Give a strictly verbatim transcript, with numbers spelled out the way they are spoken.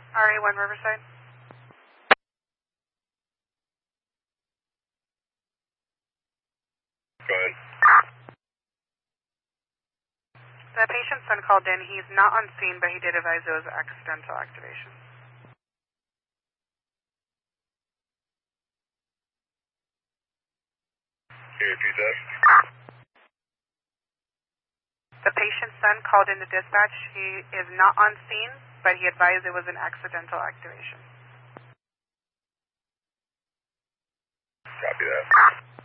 R A one Riverside. Go ahead. The patient's son called in. He's not on scene, but he did advise it was accidental activation. Can you repeat that? The patient's son called into dispatch. He is not on scene, but he advised it was an accidental activation. Copy that.